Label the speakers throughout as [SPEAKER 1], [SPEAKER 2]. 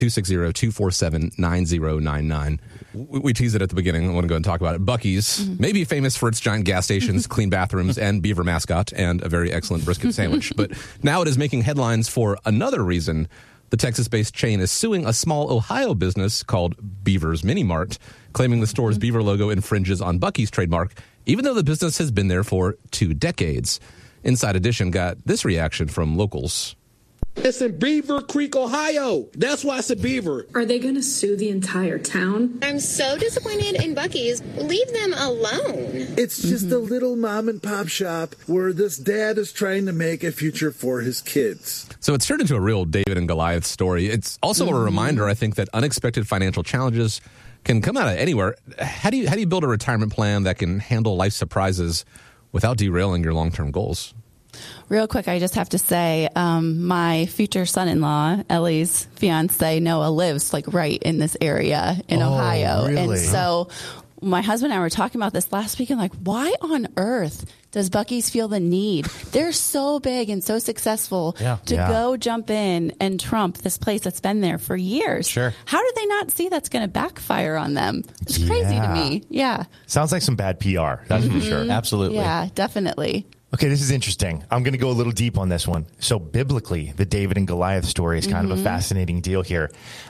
[SPEAKER 1] 260-247-9099. We teased it at the beginning. I want to go and talk about it. Buc-ee's, maybe famous for its giant gas stations, clean bathrooms, and beaver mascot, and a very excellent brisket sandwich. But now it is making headlines for another reason. The Texas-based chain is suing a small Ohio business called Beaver's Mini Mart, claiming the store's beaver logo infringes on Buc-ee's trademark, even though the business has been there for 2 decades. Inside Edition got this reaction from locals.
[SPEAKER 2] It's in Beaver Creek, Ohio. That's why it's a beaver.
[SPEAKER 3] Are they going to sue the entire town?
[SPEAKER 4] I'm so disappointed in Buc-ee's. Leave them alone.
[SPEAKER 5] It's just a little mom and pop shop where this dad is trying to make a future for his kids.
[SPEAKER 1] So it's turned into a real David and Goliath story. It's also a reminder, I think, that unexpected financial challenges can come out of anywhere. How do you build a retirement plan that can handle life surprises without derailing your long-term goals?
[SPEAKER 6] Real quick, I just have to say, my future son-in-law, Ellie's fiance, Noah, lives like right in this area in Ohio.
[SPEAKER 7] Really?
[SPEAKER 6] And so my husband and I were talking about this last week, and like, why on earth does Buc-ee's feel the need? They're so big and so successful to go jump in and trump this place that's been there for years.
[SPEAKER 7] Sure.
[SPEAKER 6] How do they not see that's going to backfire on them? It's crazy to me. Yeah.
[SPEAKER 7] Sounds like some bad PR. That's for sure. Absolutely.
[SPEAKER 6] Yeah, definitely.
[SPEAKER 7] Okay, this is interesting. I'm going to go a little deep on this one. So biblically, the David and Goliath story is kind of a fascinating deal here.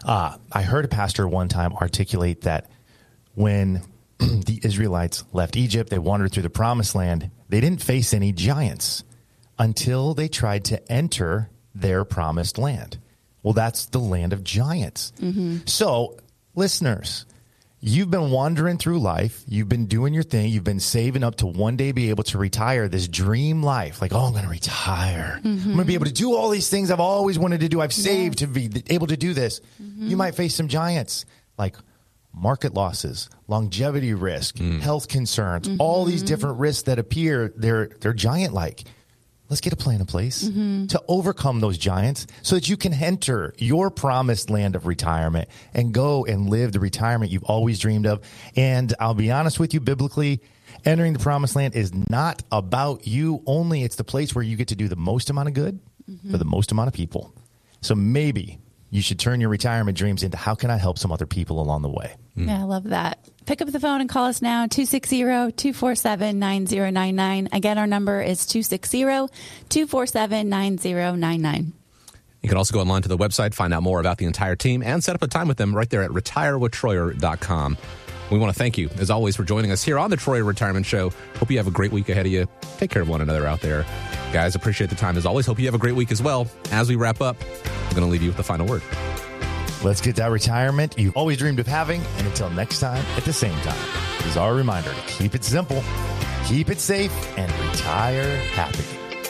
[SPEAKER 7] I heard a pastor one time articulate that when the Israelites left Egypt, they wandered through the promised land, they didn't face any giants until they tried to enter their promised land. Well, that's the land of giants. So, listeners, you've been wandering through life. You've been doing your thing. You've been saving up to one day be able to retire, this dream life. Like, I'm going to retire. I'm going to be able to do all these things I've always wanted to do. I've saved to be able to do this. You might face some giants like market losses, longevity risk, health concerns, all these different risks that appear. They're giant-like. Let's get a plan in place to overcome those giants so that you can enter your promised land of retirement and go and live the retirement you've always dreamed of. And I'll be honest with you, biblically, entering the promised land is not about you only. It's the place where you get to do the most amount of good for the most amount of people. So maybe you should turn your retirement dreams into how can I help some other people along the way?
[SPEAKER 6] Yeah, I love that. Pick up the phone and call us now, 260-247-9099. Again, our number is 260-247-9099.
[SPEAKER 1] You can also go online to the website, find out more about the entire team, and set up a time with them right there at retirewithtroyer.com. We want to thank you, as always, for joining us here on the Troyer Retirement Show. Hope you have a great week ahead of you. Take care of one another out there. Guys, appreciate the time as always. Hope you have a great week as well. As we wrap up, I'm going to leave you with the final word.
[SPEAKER 7] Let's get that retirement you've always dreamed of having. And until next time, at the same time, this is our reminder to keep it simple, keep it safe, and retire happy.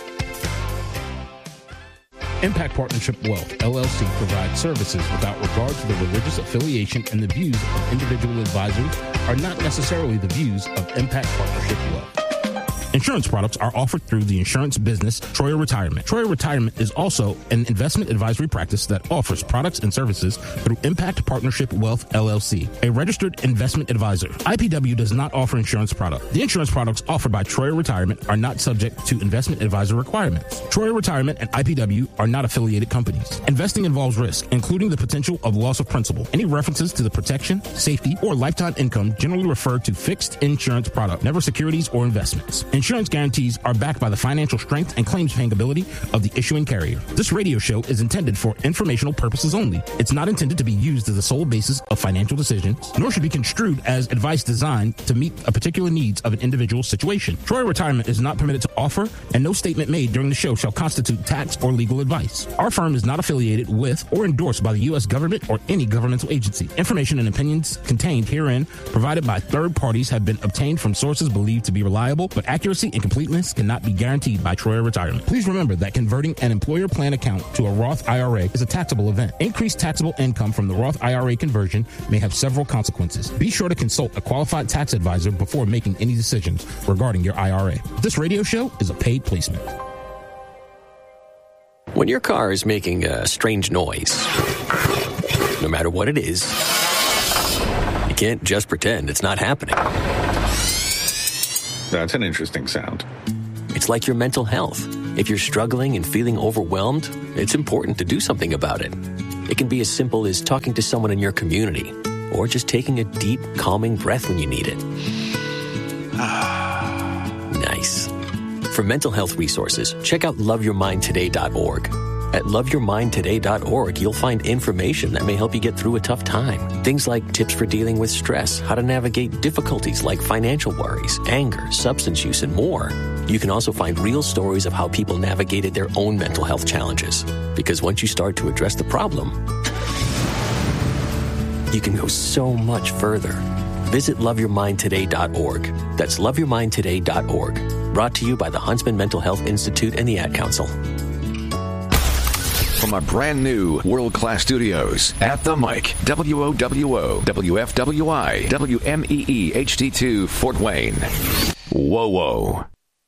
[SPEAKER 8] Impact Partnership Wealth, LLC provides services without regard to the religious affiliation, and the views of individual advisors are not necessarily the views of Impact Partnership Wealth. Insurance products are offered through the insurance business Troyer Retirement. Troyer Retirement is also an investment advisory practice that offers products and services through Impact Partnership Wealth, LLC, a registered investment advisor. IPW does not offer insurance products. The insurance products offered by Troyer Retirement are not subject to investment advisor requirements. Troyer Retirement and IPW are not affiliated companies. Investing involves risk, including the potential of loss of principal. Any references to the protection, safety, or lifetime income generally refer to fixed insurance product, never securities or investments. Insurance guarantees are backed by the financial strength and claims paying ability of the issuing carrier. This radio show is intended for informational purposes only. It's not intended to be used as the sole basis of financial decisions, nor should be construed as advice designed to meet a particular needs of an individual situation. Troyer Retirement is not permitted to offer, and no statement made during the show shall constitute tax or legal advice. Our firm is not affiliated with or endorsed by the U.S. government or any governmental agency. Information and opinions contained herein provided by third parties have been obtained from sources believed to be reliable, but accuracy and completeness cannot be guaranteed by Troyer Retirement. Please remember that converting an employer plan account to a Roth IRA is a taxable event. Increased taxable income from the Roth IRA conversion may have several consequences. Be sure to consult a qualified tax advisor before making any decisions regarding your IRA. This radio show is a paid placement.
[SPEAKER 9] When your car is making a strange noise, no matter what it is, you can't just pretend it's not happening.
[SPEAKER 10] That's an interesting sound.
[SPEAKER 9] It's like your mental health. If you're struggling and feeling overwhelmed, it's important to do something about it. It can be as simple as talking to someone in your community, or just taking a deep, calming breath when you need it. Nice. For mental health resources, check out loveyourmindtoday.org. At loveyourmindtoday.org, you'll find information that may help you get through a tough time. Things like tips for dealing with stress, how to navigate difficulties like financial worries, anger, substance use, and more. You can also find real stories of how people navigated their own mental health challenges. Because once you start to address the problem, you can go so much further. Visit loveyourmindtoday.org. That's loveyourmindtoday.org. Brought to you by the Huntsman Mental Health Institute and the Ad Council.
[SPEAKER 10] From our brand new world-class studios at the mic, WOWO, WFWI, WMEE HD2 Fort Wayne. Whoa.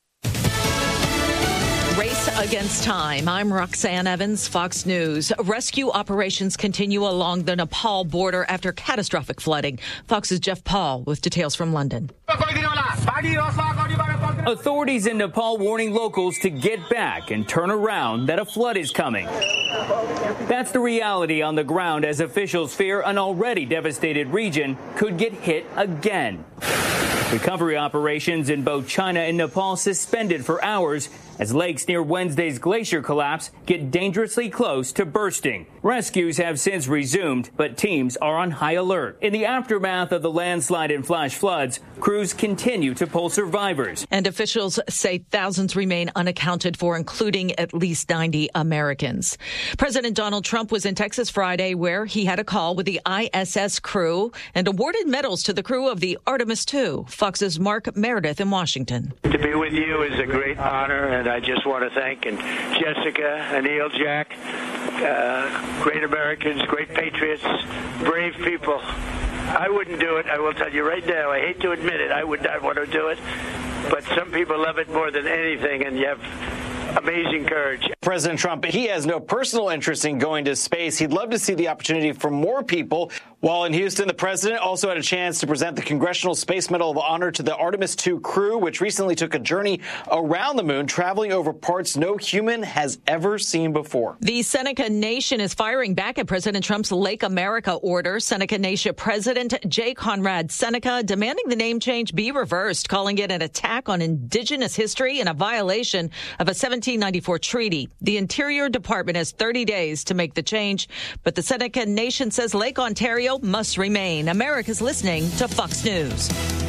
[SPEAKER 11] Race against time. I'm Roxanne Evans, Fox News. Rescue operations continue along the Nepal border after catastrophic flooding. Fox's Jeff Paul with details from London.
[SPEAKER 12] Authorities in Nepal warning locals to get back and turn around, that a flood is coming. That's the reality on the ground as officials fear an already devastated region could get hit again. Recovery operations in both China and Nepal suspended for hours as lakes near Wednesday's glacier collapse get dangerously close to bursting. Rescues have since resumed, but teams are on high alert. In the aftermath of the landslide and flash floods, crews continue to pull survivors.
[SPEAKER 11] And officials say thousands remain unaccounted for, including at least 90 Americans. President Donald Trump was in Texas Friday, where he had a call with the ISS crew and awarded medals to the crew of the Artemis II. Fox's Mark Meredith in Washington.
[SPEAKER 13] To be with you is a great honor, and I just want to thank Jessica, Anil, Jack, great Americans, great patriots, brave people. I wouldn't do it. I will tell you right now. I hate to admit it. I would not want to do it. But some people love it more than anything, and you have amazing courage.
[SPEAKER 14] President Trump, he has no personal interest in going to space. He'd love to see the opportunity for more people. While in Houston, the president also had a chance to present the Congressional Space Medal of Honor to the Artemis II crew, which recently took a journey around the moon, traveling over parts no human has ever seen before.
[SPEAKER 11] The Seneca Nation is firing back at President Trump's Lake America order. Seneca Nation President J. Conrad Seneca demanding the name change be reversed, calling it an attack on indigenous history and a violation of a 1794 treaty. The Interior Department has 30 days to make the change, but the Seneca Nation says Lake Ontario must remain. America's listening to Fox News.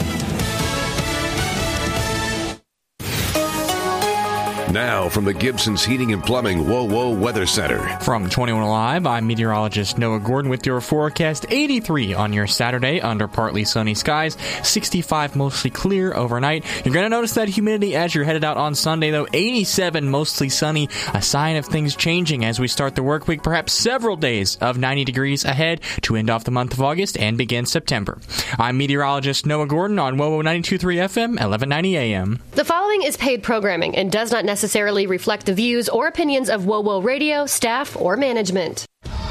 [SPEAKER 10] Now from the Gibson's Heating and Plumbing WOWO Weather Center.
[SPEAKER 15] From 21 Live, I'm meteorologist Noah Gordon with your forecast. 83 on your Saturday under partly sunny skies. 65 mostly clear overnight. You're going to notice that humidity as you're headed out on Sunday, though. 87 mostly sunny. A sign of things changing as we start the work week. Perhaps several days of 90 degrees ahead to end off the month of August and begin September. I'm meteorologist Noah Gordon on WOWO 92.3 FM, 1190 AM.
[SPEAKER 16] The following is paid programming and does not necessarily reflect the views or opinions of WOWO Radio, staff, or management.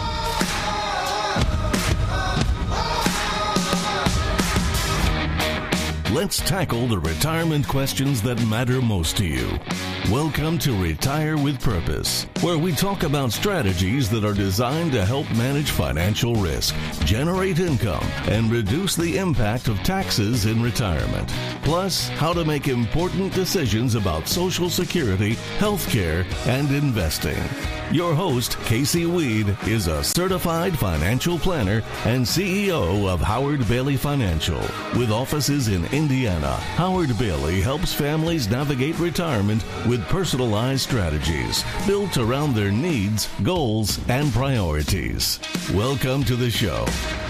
[SPEAKER 17] Let's tackle the retirement questions that matter most to you. Welcome to Retire with Purpose, where we talk about strategies that are designed to help manage financial risk, generate income, and reduce the impact of taxes in retirement. Plus, how to make important decisions about Social Security, healthcare, and investing. Your host, Casey Weed, is a certified financial planner and CEO of Howard Bailey Financial. With offices in Indiana, Howard Bailey helps families navigate retirement with personalized strategies built around their needs, goals, and priorities. Welcome to the show.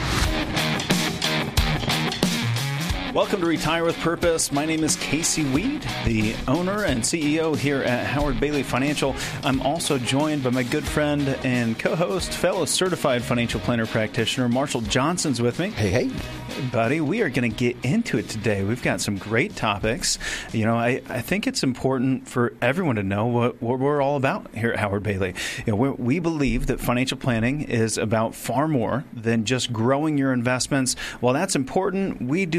[SPEAKER 18] Welcome to Retire with Purpose. My name is Casey Weed, the owner and CEO here at Howard Bailey Financial. I'm also joined by my good friend and co-host, fellow certified financial planner practitioner, Marshall Johnson's with me.
[SPEAKER 19] Hey.
[SPEAKER 18] Buddy, we are going to get into it today. We've got some great topics. You know, I think it's important for everyone to know what we're all about here at Howard Bailey. You know, we believe that financial planning is about far more than just growing your investments. While that's important, we do believe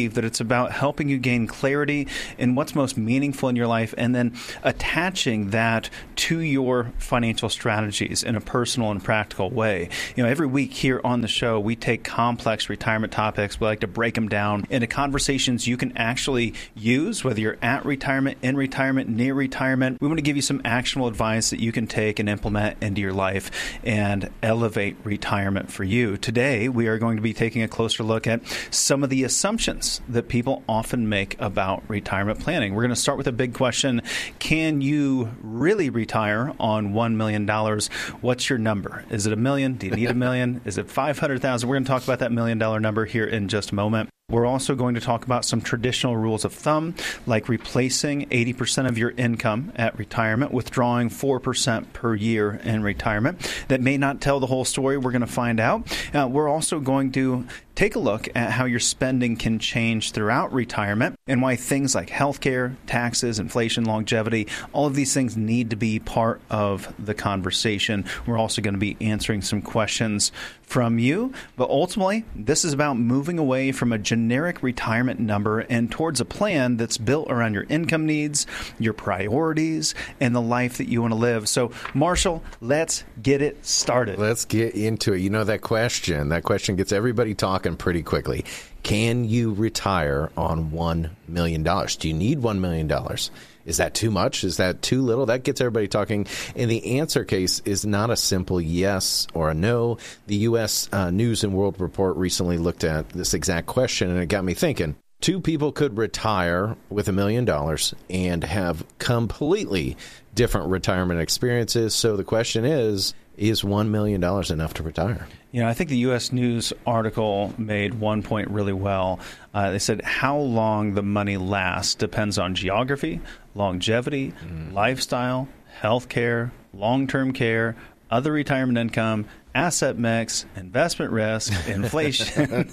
[SPEAKER 18] believe that it's about helping you gain clarity in what's most meaningful in your life and then attaching that to your financial strategies in a personal and practical way. Every week here on the show, we take complex retirement topics. We like to break them down into conversations you can actually use, whether you're at retirement, in retirement, near retirement. We want to give you some actionable advice that you can take and implement into your life and elevate retirement for you. Today, we are going to be taking a closer look at some of the assumptions that people often make about retirement planning. We're going to start with a big question. Can you really retire on $1 million? What's your number? Is it $1 million? Do you need $1 million? Is it $500,000? We're going to talk about that $1 million number here in just a moment. We're also going to talk about some traditional rules of thumb, like replacing 80% of your income at retirement, withdrawing 4% per year in retirement. That may not tell the whole story. We're going to find out. We're also going to take a look at how your spending can change throughout retirement and why things like healthcare, taxes, inflation, longevity, all of these things need to be part of the conversation. We're also going to be answering some questions from you. But ultimately, this is about moving away from a generic retirement number and towards a plan that's built around your income needs, your priorities, and the life that you want to live. So, Marshall, let's get it started.
[SPEAKER 19] Let's get into it. That question gets everybody talking pretty quickly. Can you retire on $1 million? Do you need $1 million? Is that too much? Is that too little? That gets everybody talking. And the answer case is not a simple yes or a no. The U.S. News and World Report recently looked at this exact question, and it got me thinking. Two people could retire with $1 million and have completely different retirement experiences. So the question is $1 million enough to retire?
[SPEAKER 18] I think the U.S. News article made one point really well. They said how long the money lasts depends on geography, longevity, lifestyle, healthcare, long-term care, other retirement income, asset mix, investment risk, inflation.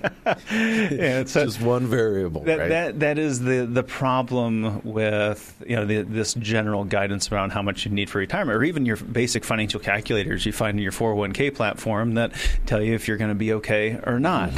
[SPEAKER 19] It's just one variable.
[SPEAKER 18] That is the problem with this general guidance around how much you need for retirement, or even your basic financial calculators you find in your 401k platform that tell you if you're going to be okay or not.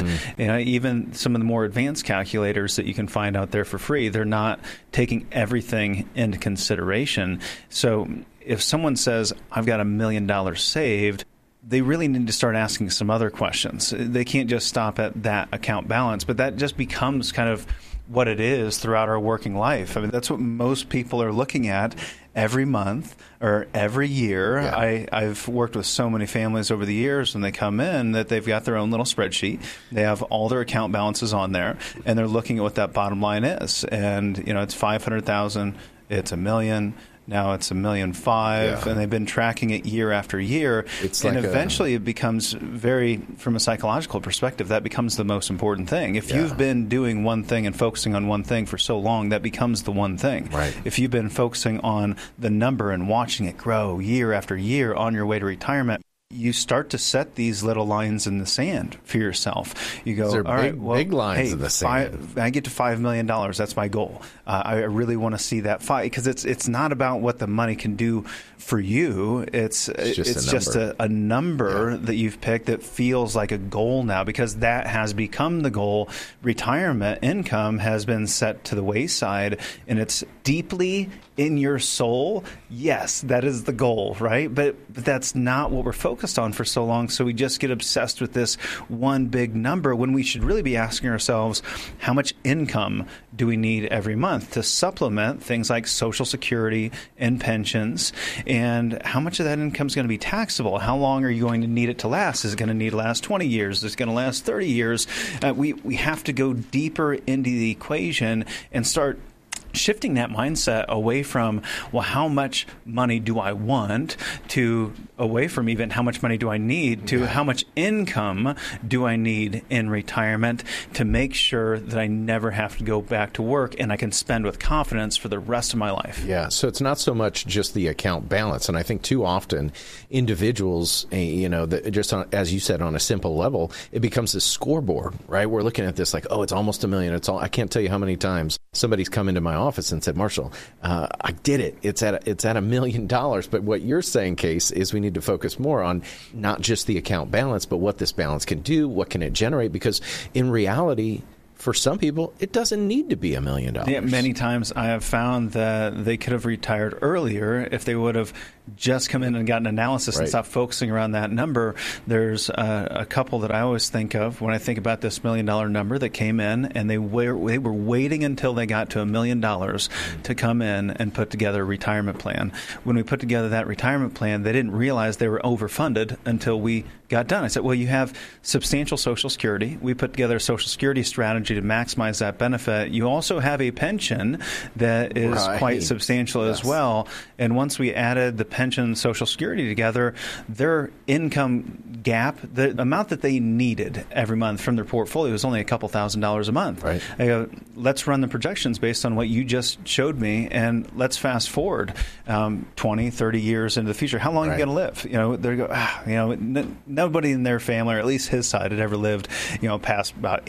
[SPEAKER 18] Even some of the more advanced calculators that you can find out there for free, they're not taking everything into consideration. So if someone says, I've got $1 million saved, they really need to start asking some other questions. They can't just stop at that account balance, but that just becomes kind of what it is throughout our working life. I mean, that's what most people are looking at every month or every year. Yeah. I've worked with so many families over the years when they come in that they've got their own little spreadsheet. They have all their account balances on there, and they're looking at what that bottom line is. And, it's $500,000, it's $1 million. Now it's $1.5 million, and they've been tracking it year after year. Eventually it becomes from a psychological perspective, that becomes the most important thing. If you've been doing one thing and focusing on one thing for so long, that becomes the one thing.
[SPEAKER 19] Right.
[SPEAKER 18] If you've been focusing on the number and watching it grow year after year on your way to retirement, you start to set these little lines in the sand for yourself. You go,
[SPEAKER 19] big lines in the sand.
[SPEAKER 18] I get to $5 million. That's my goal. I really want to see that because it's not about what the money can do for you. It's just a number that you've picked that feels like a goal now, because that has become the goal. Retirement income has been set to the wayside, and it's deeply in your soul. Yes, that is the goal, right? But that's not what we're focused on for so long. So we just get obsessed with this one big number when we should really be asking ourselves, how much income do we need every month to supplement things like Social Security and pensions? And how much of that income is going to be taxable? How long are you going to need it to last? Is it going to need to last 20 years? Is it going to last 30 years? We have to go deeper into the equation and start shifting that mindset away from, well, how much money do I want, to away from even how much money do I need, to how much income do I need in retirement to make sure that I never have to go back to work and I can spend with confidence for the rest of my life.
[SPEAKER 19] Yeah, so it's not so much just the account balance. And I think too often individuals, as you said, on a simple level, it becomes this scoreboard, right? We're looking at this like, oh, it's almost $1 million. I can't tell you how many times somebody's come into my office and said, Marshall, I did it. It's at $1 million. But what you're saying, Case, is we need to focus more on not just the account balance, but what this balance can do, what can it generate? Because in reality, for some people, it doesn't need to be $1 million.
[SPEAKER 18] Yeah, many times I have found that they could have retired earlier if they would have just come in and gotten analysis and stopped focusing around that number. There's a couple that I always think of when I think about this $1 million number that came in, and they were waiting until they got to $1 million to come in and put together a retirement plan. When we put together that retirement plan, they didn't realize they were overfunded until we got done. I said, well, you have substantial Social Security. We put together a Social Security strategy to maximize that benefit. You also have a pension that is quite substantial as well. And once we added the pension and Social Security together, their income gap, the amount that they needed every month from their portfolio was only a couple $1,000s a month. Right. I go, let's run the projections based on what you just showed me, and let's fast forward 20, 30 years into the future. How long are you going to live? You know, they go, nobody in their family, or at least his side, had ever lived, past about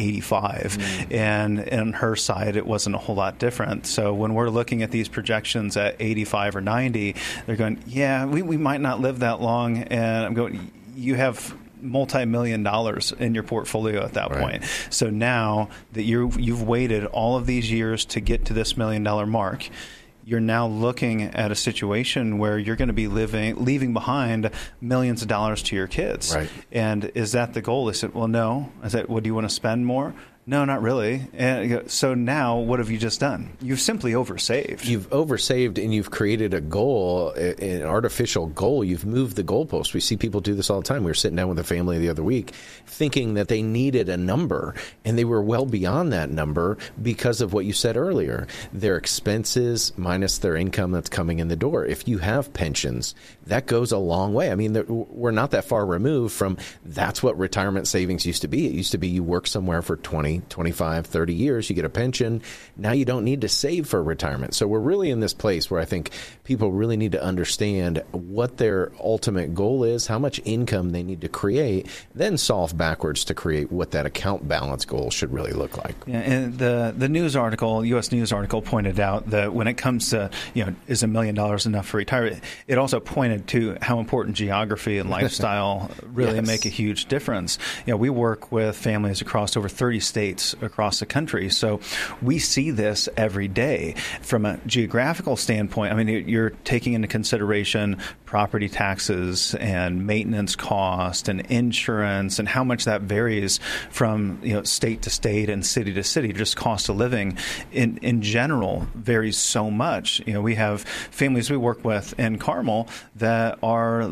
[SPEAKER 18] 85. And on her side, it wasn't a whole lot different. So when we're looking at these projections at 85 or 90, they're going, yeah, we might not live that long. And I'm going, you have multi-million dollars in your portfolio at that point. So now that you've waited all of these years to get to this $1 million mark, you're now looking at a situation where you're going to be leaving behind millions of dollars to your kids. Right. And is that the goal? They said, well, no. I said, well, do you want to spend more? No, not really. And so now what have you just done? You've simply oversaved.
[SPEAKER 19] You've oversaved, and you've created a goal, an artificial goal. You've moved the goalpost. We see people do this all the time. We were sitting down with a family the other week thinking that they needed a number, and they were well beyond that number because of what you said earlier. Their expenses minus their income that's coming in the door. If you have pensions, that goes a long way. I mean, we're not that far removed from that's what retirement savings used to be. It used to be you work somewhere for 20, 25, 30 years, you get a pension. Now you don't need to save for retirement. So we're really in this place where I think people really need to understand what their ultimate goal is, how much income they need to create, then solve backwards to create what that account balance goal should really look like.
[SPEAKER 18] Yeah, and the news article, U.S. News article, pointed out that when it comes to, is $1 million enough for retirement, it also pointed to how important geography and lifestyle really make a huge difference. We work with families across over 30 states across the country. So we see this every day. From a geographical standpoint, I mean, you're taking into consideration property taxes and maintenance cost and insurance and how much that varies from state to state and city to city. Just cost of living in general varies so much. We have families we work with in Carmel that are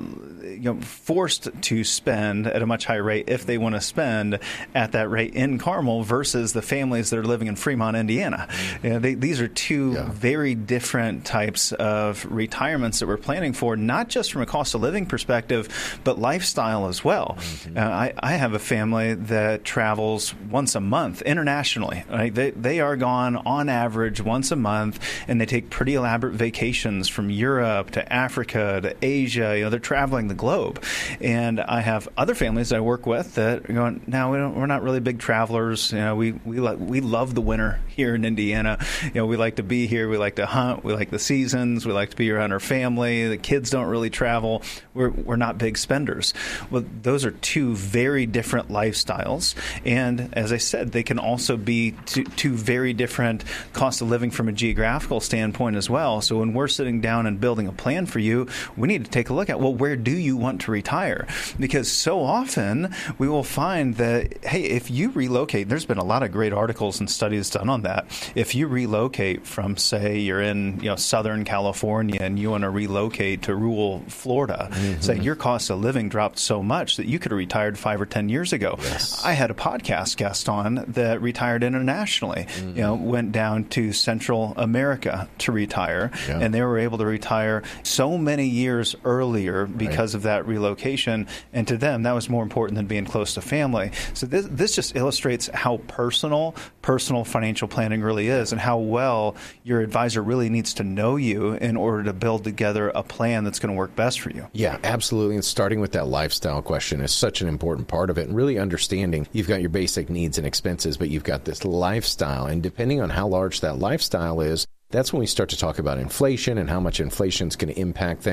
[SPEAKER 18] forced to spend at a much higher rate if they want to spend at that rate in Carmel versus the families that are living in Fremont, Indiana. These are two very different types of retirements that we're planning for, not just from a cost of living perspective, but lifestyle as well. I have a family that travels once a month internationally. Right? They are gone on average once a month, and they take pretty elaborate vacations from Europe to Africa to Asia. They're traveling the globe. And I have other families I work with that are going, no, we're not really big travelers. We love the winter here in Indiana. We like to be here. We like to hunt. We like the seasons. We like to be around our family. The kids don't really travel. We're not big spenders. Well, those are two very different lifestyles. And as I said, they can also be two very different cost of living from a geographical standpoint as well. So when we're sitting down and building a plan for you, we need to take a look at, well, where do you want to retire? Because so often we will find that, hey, if you relocate, there's been a lot of great articles and studies done on that. If you relocate from, say, you're in Southern California and you want to relocate to rural Florida, say your cost of living dropped so much that you could have retired 5 or 10 years ago. Yes. I had a podcast guest on that retired internationally, went down to Central America to retire, and they were able to retire so many years earlier because of that relocation. And to them, that was more important than being close to family. So this just illustrates how personal financial planning really is, and how well your advisor really needs to know you in order to build together a plan that's going to work best for you.
[SPEAKER 19] Yeah, absolutely. And starting with that lifestyle question is such an important part of it, and really understanding you've got your basic needs and expenses, but you've got this lifestyle. And depending on how large that lifestyle is, that's when we start to talk about inflation and how much inflation is going to impact things.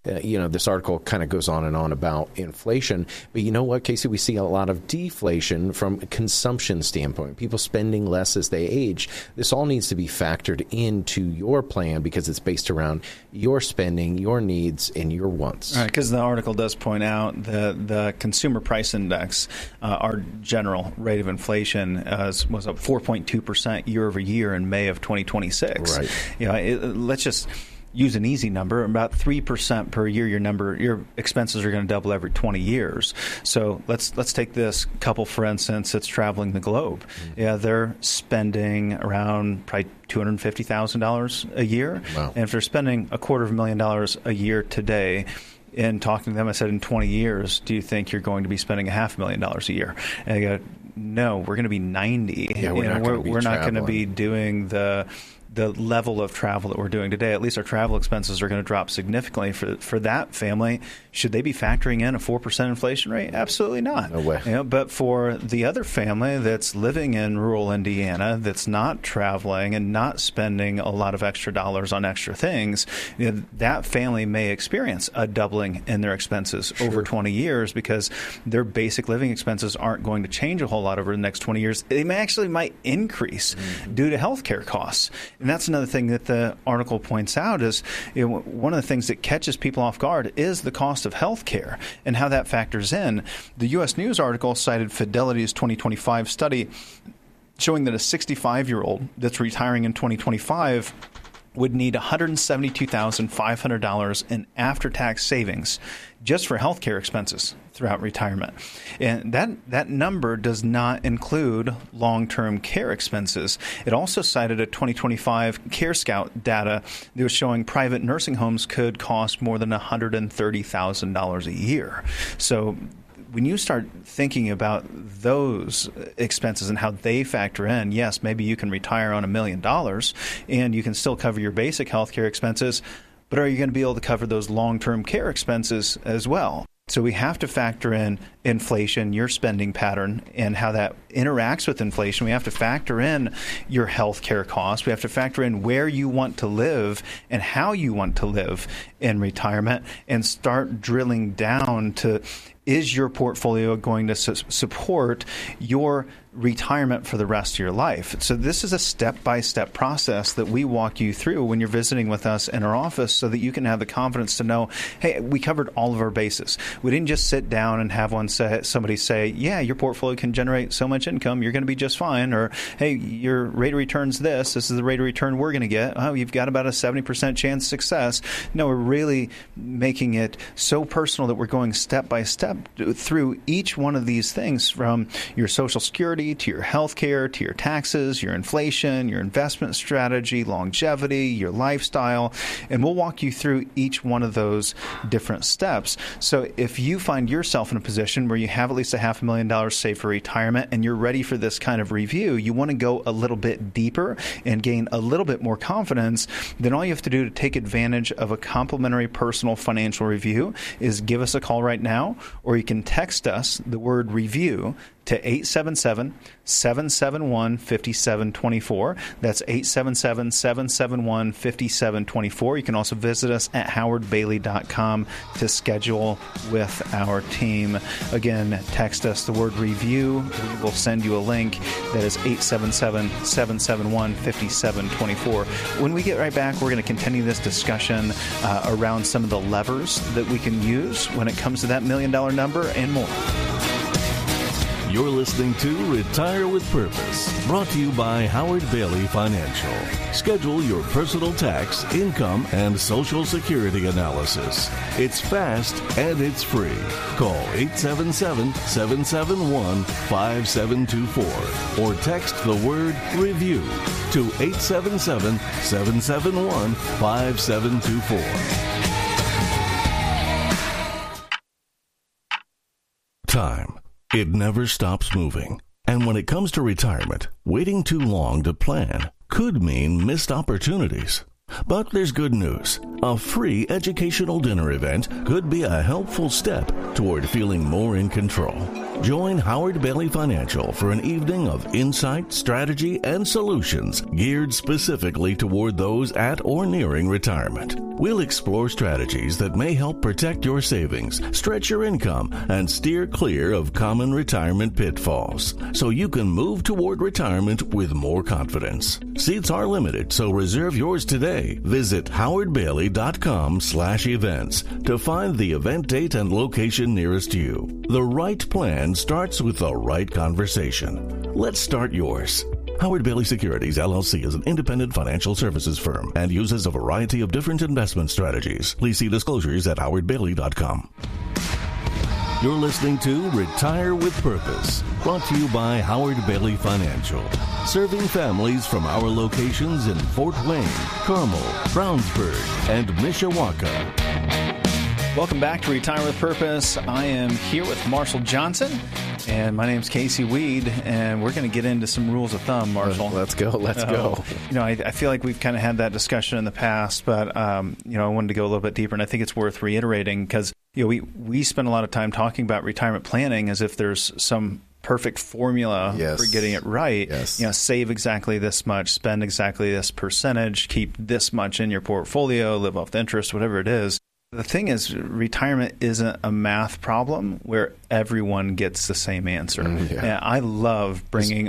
[SPEAKER 19] This article kind of goes on and on about inflation. But you know what, Casey? We see a lot of deflation from a consumption standpoint. People spending less as they age. This all needs to be factored into your plan because it's based around your spending, your needs, and your wants.
[SPEAKER 18] Right, because the article does point out the consumer price index, our general rate of inflation was up 4.2% year over year in May of 2026.
[SPEAKER 19] Right.
[SPEAKER 18] Let's just use an easy number, about 3% per year. Your expenses are going to double every 20 years. So let's take this couple, for instance, that's traveling the globe. Yeah, they're spending around probably $250,000 a year.
[SPEAKER 19] Wow.
[SPEAKER 18] And if they're spending $250,000 a year today, in talking to them, I said, in 20 years, do you think you're going to be spending $500,000 a year? And they go, no, we're going to be 90.
[SPEAKER 19] Yeah, we're not going
[SPEAKER 18] to be doing the level of travel that we're doing today. At least our travel expenses are going to drop significantly for that family. Should they be factoring in a 4% inflation rate? Absolutely not.
[SPEAKER 19] No way.
[SPEAKER 18] But for the other family that's living in rural Indiana, that's not traveling and not spending a lot of extra dollars on extra things, that family may experience a doubling in their expenses over 20 years because their basic living expenses aren't going to change a whole lot over the next 20 years. They might increase due to healthcare costs. And that's another thing that the article points out is one of the things that catches people off guard is the cost of health care and how that factors in. The U.S. News article cited Fidelity's 2025 study showing that a 65-year-old that's retiring in 2025 would need $172,500 in after-tax savings just for health care expenses throughout retirement. And that number does not include long-term care expenses. It also cited a 2025 CareScout data that was showing private nursing homes could cost more than $130,000 a year. So when you start thinking about those expenses and how they factor in, yes, maybe you can retire on $1 million and you can still cover your basic health care expenses, but are you going to be able to cover those long-term care expenses as well? So we have to factor in inflation, your spending pattern, and how that interacts with inflation. We have to factor in your health care costs. We have to factor in where you want to live and how you want to live in retirement and start drilling down to, is your portfolio going to support your retirement for the rest of your life? So this is a step-by-step process that we walk you through when you're visiting with us in our office so that you can have the confidence to know, hey, we covered all of our bases. We didn't just sit down and have somebody say, yeah, your portfolio can generate so much income, you're going to be just fine. Or, hey, your rate of return's this is the rate of return we're going to get. Oh, you've got about a 70% chance of success. No, we're really making it so personal that we're going step by step through each one of these things, from your Social Security to your health care, to your taxes, your inflation, your investment strategy, longevity, your lifestyle. And we'll walk you through each one of those different steps. So if you find yourself in a position where you have at least $500,000 saved for retirement and you're ready for this kind of review, you want to go a little bit deeper and gain a little bit more confidence, then all you have to do to take advantage of a complimentary personal financial review is give us a call right now, or you can text us the word review to 877-771-5724. That's 877-771-5724. You can also visit us at howardbailey.com to schedule with our team. Again, text us the word review. We will send you a link. That is 877-771-5724. When we get right back, we're going to continue this discussion around some of the levers that we can use when it comes to that $1 million number and more.
[SPEAKER 17] You're listening to Retire with Purpose, brought to you by Howard Bailey Financial. Schedule your personal tax, income, and Social Security analysis. It's fast and it's free. Call 877-771-5724 or text the word REVIEW to 877-771-5724. Time. It never stops moving. And when it comes to retirement, waiting too long to plan could mean missed opportunities. But there's good news. A free educational dinner event could be a helpful step toward feeling more in control. Join Howard Bailey Financial for an evening of insight, strategy, and solutions geared specifically toward those at or nearing retirement. We'll explore strategies that may help protect your savings, stretch your income, and steer clear of common retirement pitfalls, so you can move toward retirement with more confidence. Seats are limited, so reserve yours today. Visit howardbailey.com/events to find the event date and location nearest you. The right plan starts with the right conversation. Let's start yours. Howard Bailey Securities, LLC is an independent financial services firm and uses a variety of different investment strategies. Please see disclosures at howardbailey.com. You're listening to Retire with Purpose, brought to you by Howard Bailey Financial, serving families from our locations in Fort Wayne, Carmel, Brownsburg, and Mishawaka.
[SPEAKER 18] Welcome back to Retire with Purpose. I am here with Marshall Johnson, and my name's Casey Weed, and we're going to get into some rules of thumb, Marshall.
[SPEAKER 19] Let's go.
[SPEAKER 18] I feel like we've kind of had that discussion in the past, but I wanted to go a little bit deeper, and I think it's worth reiterating because we spend a lot of time talking about retirement planning as if there's some perfect formula for getting it right.
[SPEAKER 19] Yes.
[SPEAKER 18] Save exactly this much, spend exactly this percentage, keep this much in your portfolio, live off the interest, whatever it is. The thing is, retirement isn't a math problem where everyone gets the same answer. And I love bringing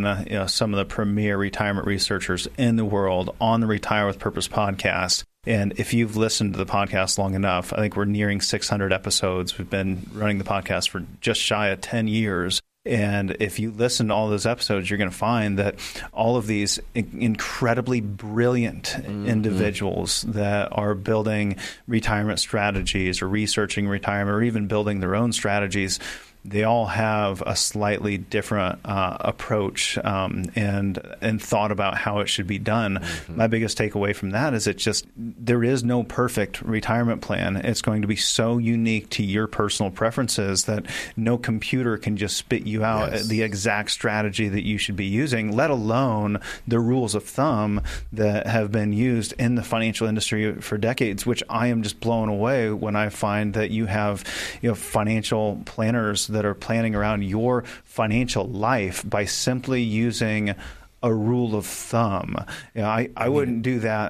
[SPEAKER 18] on some of the premier retirement researchers in the world on the Retire with Purpose podcast. And if you've listened to the podcast long enough, I think we're nearing 600 episodes. We've been running the podcast for just shy of 10 years. And if you listen to all those episodes, you're going to find that all of these incredibly brilliant individuals that are building retirement strategies or researching retirement or even building their own strategies, they all have a slightly different approach and thought about how it should be done. My biggest takeaway from that is there is no perfect retirement plan. It's going to be so unique to your personal preferences that no computer can just spit you out the exact strategy that you should be using, let alone the rules of thumb that have been used in the financial industry for decades, which I am just blown away when I find that you have financial planners that are planning around your financial life by simply using a rule of thumb. I wouldn't do that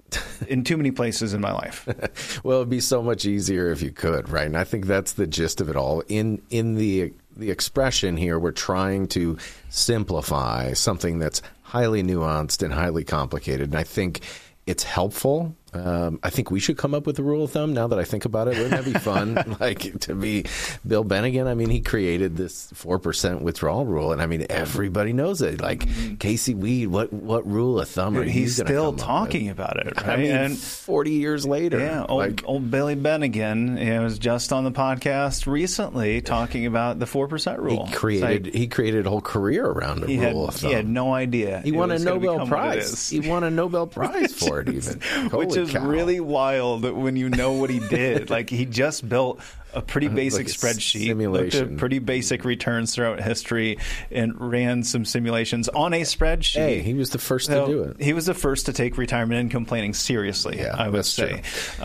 [SPEAKER 18] in too many places in my life.
[SPEAKER 19] Well, it'd be so much easier if you could, right? And I think that's the gist of it all. In the expression here, we're trying to simplify something that's highly nuanced and highly complicated. And I think it's helpful. I think we should come up with a rule of thumb now that I think about it. Wouldn't that be fun? To be Bill Bennigan. I mean, he created this 4% withdrawal rule, and I mean, everybody knows it. Casey Weed, what rule of thumb are you
[SPEAKER 18] He's still talking about it, right?
[SPEAKER 19] I mean, and 40 years later.
[SPEAKER 18] Yeah, old Billy Bennigan was just on the podcast recently talking about the 4% rule.
[SPEAKER 19] He created a whole career around the rule of thumb.
[SPEAKER 18] He had no idea.
[SPEAKER 19] He won a Nobel Prize. He won a Nobel Prize for it, even.
[SPEAKER 18] Which is really wild when you know what he did. He just built a pretty basic spreadsheet, looked at pretty basic returns throughout history, and ran some simulations on a spreadsheet.
[SPEAKER 19] Hey, he was the first to do it.
[SPEAKER 18] He was the first to take retirement income planning seriously, I would say.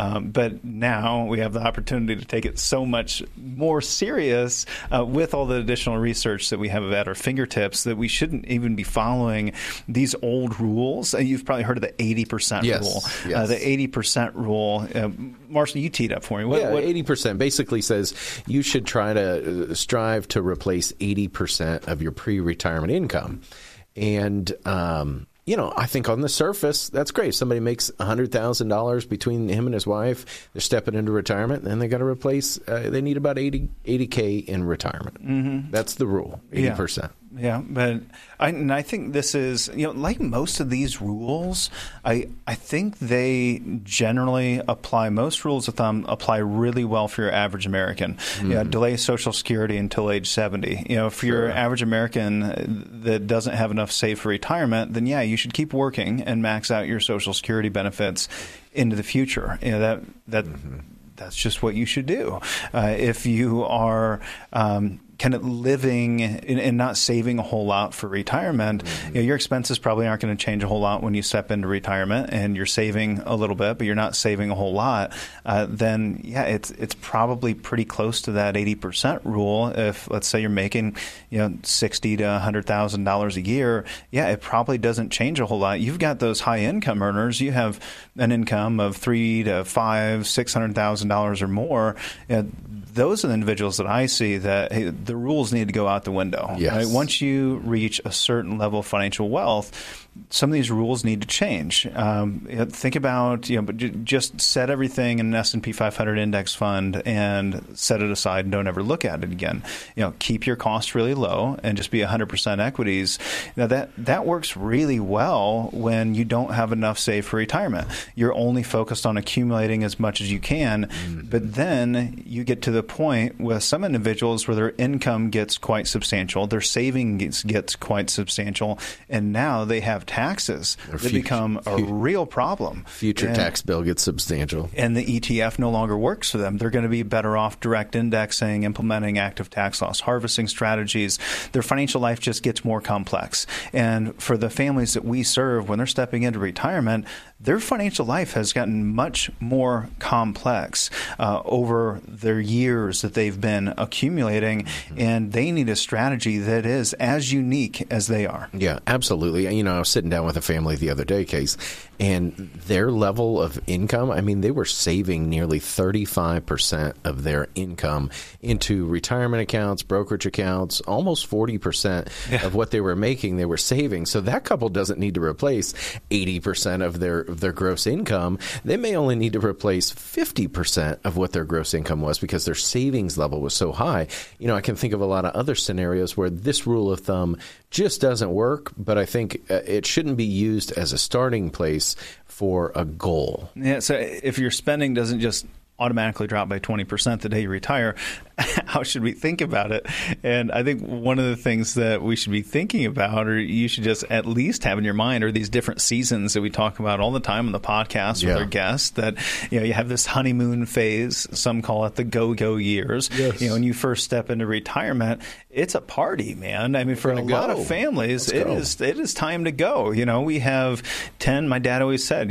[SPEAKER 18] But now we have the opportunity to take it so much more serious with all the additional research that we have at our fingertips that we shouldn't even be following these old rules. You've probably heard of the 80% rule.
[SPEAKER 19] Yes.
[SPEAKER 18] The 80% rule. Marshall, you teed up for me.
[SPEAKER 19] What 80% basically says you should try to strive to replace 80% of your pre-retirement income. And, I think on the surface, that's great. If somebody makes $100,000 between him and his wife, they're stepping into retirement, then they got to replace, they need about $80K in retirement. That's the rule, 80%.
[SPEAKER 18] Yeah, but I think this is, like most of these rules, I think they generally apply, most rules of thumb apply really well for your average American. Delay Social Security until age 70. For your average American that doesn't have enough saved for retirement, then you should keep working and max out your Social Security benefits into the future. That's just what you should do. If you are kind of living and not saving a whole lot for retirement, your expenses probably aren't going to change a whole lot when you step into retirement, and you're saving a little bit, but you're not saving a whole lot, then it's probably pretty close to that 80% rule. If let's say you're making $60,000 to $100,000 a year, it probably doesn't change a whole lot. You've got those high income earners. You have an income of $300,000 to $500,000, $600,000 or more. Those are the individuals that I see that the rules need to go out the window.
[SPEAKER 19] Yes.
[SPEAKER 18] Right? Once you reach a certain level of financial wealth, some of these rules need to change. Think about, but just set everything in an S&P 500 index fund and set it aside and don't ever look at it again. Keep your costs really low and just be 100% equities. Now that works really well when you don't have enough saved for retirement. You're only focused on accumulating as much as you can, but then you get to the point with some individuals where their income gets quite substantial, their savings gets quite substantial, and now they have taxes that become a real problem.
[SPEAKER 19] Future tax bill gets substantial.
[SPEAKER 18] And the ETF no longer works for them. They're going to be better off direct indexing, implementing active tax loss harvesting strategies. Their financial life just gets more complex. And for the families that we serve, when they're stepping into retirement, their financial life has gotten much more complex over their years that they've been accumulating, and they need a strategy that is as unique as they are.
[SPEAKER 19] Yeah, absolutely. I was sitting down with a family the other day, Case, and their level of income, they were saving nearly 35% of their income into retirement accounts, brokerage accounts, almost 40% of what they were making, they were saving. So that couple doesn't need to replace 80% of their gross income. They may only need to replace 50% of what their gross income was because their savings level was so high. I can think of a lot of other scenarios where this rule of thumb just doesn't work, but I think it shouldn't be used as a starting place for a goal.
[SPEAKER 18] Yeah, so if your spending doesn't just automatically drop by 20% the day you retire, how should we think about it? And I think one of the things that we should be thinking about, or you should just at least have in your mind, are these different seasons that we talk about all the time on the podcast with our guests, that you have this honeymoon phase. Some call it the go-go years. Yes. When you first step into retirement, it's a party, man. For a lot of families, it is time to go. We have 10, my dad always said,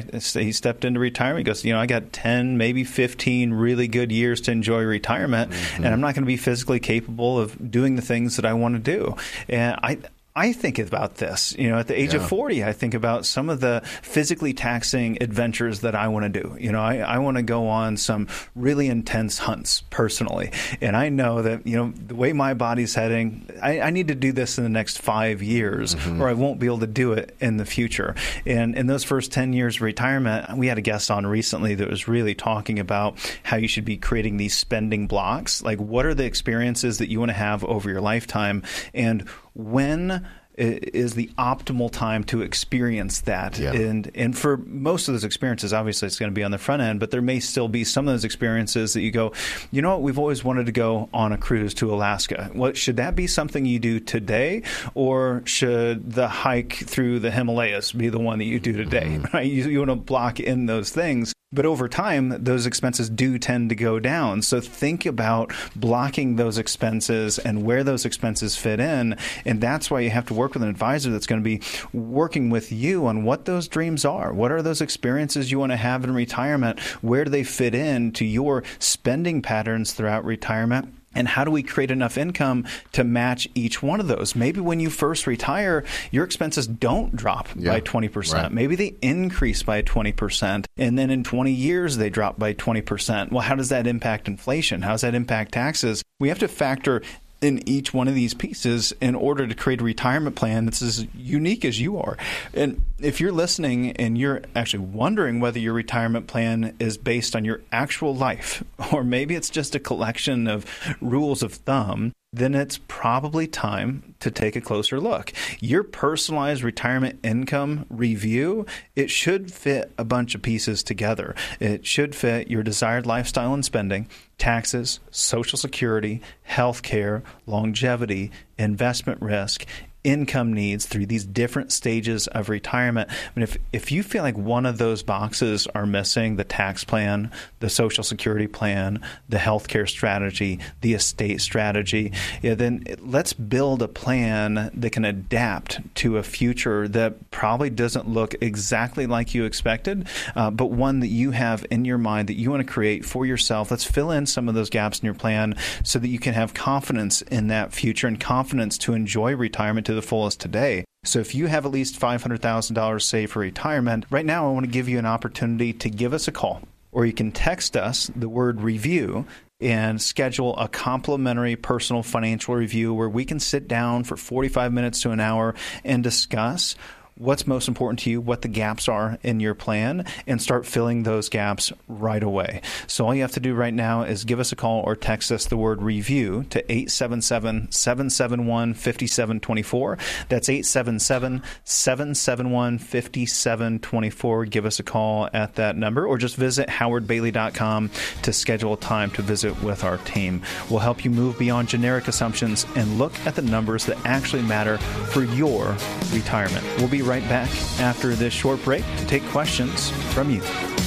[SPEAKER 18] he stepped into retirement. He goes, I got 10, maybe 15 really good years to enjoy retirement, and I'm not going to be physically capable of doing the things that I want to do. And I think about this, at the age of 40, I think about some of the physically taxing adventures that I want to do. I want to go on some really intense hunts personally. And I know that, the way my body's heading, I need to do this in the next 5 years or I won't be able to do it in the future. And in those first 10 years of retirement, we had a guest on recently that was really talking about how you should be creating these spending blocks. Like, what are the experiences that you want to have over your lifetime, and when is the optimal time to experience that? Yeah. And for most of those experiences, obviously it's going to be on the front end, but there may still be some of those experiences that you go, we've always wanted to go on a cruise to Alaska. Well, should that be something you do today, or should the hike through the Himalayas be the one that you do today? Right? You want to block in those things. But over time, those expenses do tend to go down. So think about blocking those expenses and where those expenses fit in. And that's why you have to work with an advisor that's going to be working with you on what those dreams are. What are those experiences you want to have in retirement? Where do they fit in to your spending patterns throughout retirement? And how do we create enough income to match each one of those? Maybe when you first retire, your expenses don't drop by 20%. Right. Maybe they increase by 20%. And then in 20 years, they drop by 20%. Well, how does that impact inflation? How does that impact taxes? We have to factor in each one of these pieces in order to create a retirement plan that's as unique as you are. And if you're listening and you're actually wondering whether your retirement plan is based on your actual life, or maybe it's just a collection of rules of thumb, then it's probably time to take a closer look. Your personalized retirement income review, it should fit a bunch of pieces together. It should fit your desired lifestyle and spending, taxes, Social Security, health care, longevity, investment risk, income needs through these different stages of retirement. I mean, if you feel like one of those boxes are missing, the tax plan, the Social Security plan, the healthcare strategy, the estate strategy, then let's build a plan that can adapt to a future that probably doesn't look exactly like you expected, but one that you have in your mind that you want to create for yourself. Let's fill in some of those gaps in your plan so that you can have confidence in that future and confidence to enjoy retirement to the fullest today. So if you have at least $500,000 saved for retirement, right now I want to give you an opportunity to give us a call, or you can text us the word review and schedule a complimentary personal financial review where we can sit down for 45 minutes to an hour and discuss what's most important to you, what the gaps are in your plan, and start filling those gaps right away. So all you have to do right now is give us a call or text us the word review to 877-771-5724. That's 877-771-5724. Give us a call at that number, or just visit howardbailey.com to schedule a time to visit with our team. We'll help you move beyond generic assumptions and look at the numbers that actually matter for your retirement. We'll be right back after this short break to take questions from you.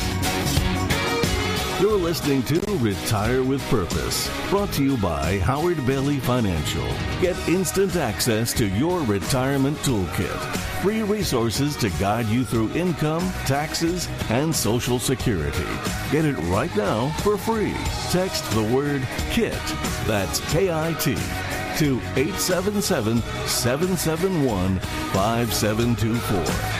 [SPEAKER 17] You're listening to Retire with Purpose, brought to you by Howard Bailey Financial. Get instant access to your retirement toolkit. Free resources to guide you through income, taxes, and Social Security. Get it right now for free. Text the word KIT, that's K-I-T, to 877-771-5724.